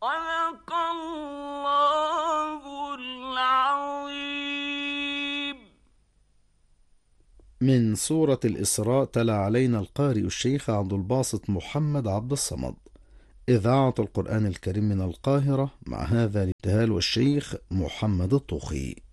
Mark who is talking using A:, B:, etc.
A: صدق الله العظيم.
B: من سورة الإسراء تلا علينا القارئ الشيخ عبد الباسط محمد عبد الصمد، إذاعة القرآن الكريم من القاهرة، مع هذا الابتهال والشيخ محمد الطوخي.